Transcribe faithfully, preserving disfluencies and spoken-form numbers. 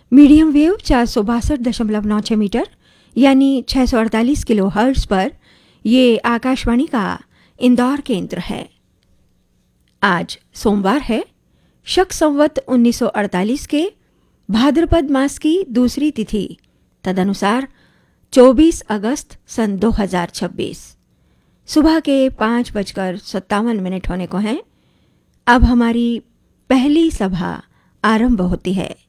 Medium wave चार सौ बासठ दशमलव नौ छः मीटर यानी छः सौ अड़तालीस किलो हर्ट्ज पर ये आकाशवाणी का इंदौर केंद्र है। आज सोमवार है, शक संवत उन्नीस सौ अड़तालीस के भाद्रपद मास की दूसरी तिथि, तदनुसार चौबीस अगस्त सन दो हजार छब्बीस। सुबह के पाँच बजकर सत्तावन मिनट होने को हैं। अब हमारी पहली सभा आरंभ होती है।